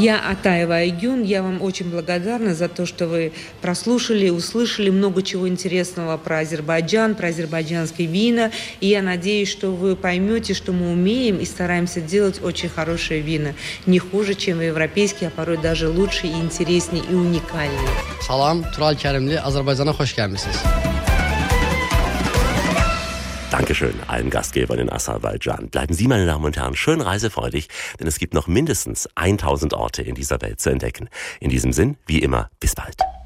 Я Атаева Айгюн. Я вам очень благодарна за то, что вы прослушали, услышали много чего интересного про Азербайджан, про азербайджанские вина. И я надеюсь, что вы поймете, что мы умеем и стараемся делать очень хорошие вина. Не хуже, чем европейские, а порой даже лучше и интереснее и уникальнее. Salam, Tural Kerimli, Azerbaycan'a hoş gelmişsiniz. Dankeschön allen Gastgebern in Aserbaidschan. Bleiben Sie, meine Damen und Herren, schön reisefreudig, denn es gibt noch mindestens 1000 Orte in dieser Welt zu entdecken. In diesem Sinn, wie immer, bis bald.